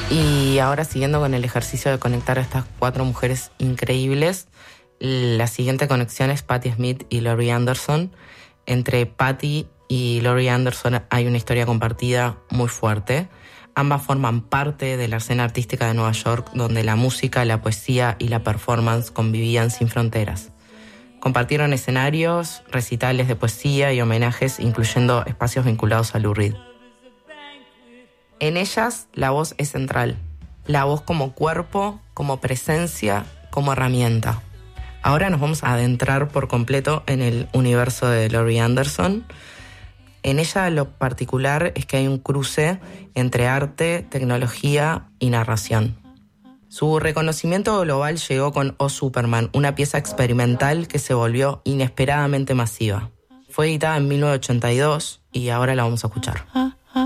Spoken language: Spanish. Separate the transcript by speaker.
Speaker 1: Y ahora, siguiendo con el ejercicio de conectar a estas 4 mujeres increíbles, la siguiente conexión es Patti Smith y Laurie Anderson. Entre Patti y Laurie Anderson hay una historia compartida muy fuerte. Ambas forman parte de la escena artística de Nueva York, donde la música, la poesía y la performance convivían sin fronteras. Compartieron escenarios, recitales de poesía y homenajes, incluyendo espacios vinculados a Lou Reed. En ellas, la voz es central. La voz como cuerpo, como presencia, como herramienta. Ahora nos vamos a adentrar por completo en el universo de Laurie Anderson. En ella lo particular es que hay un cruce entre arte, tecnología y narración. Su reconocimiento global llegó con Oh Superman, una pieza experimental que se volvió inesperadamente masiva. Fue editada en 1982 y ahora la vamos a escuchar.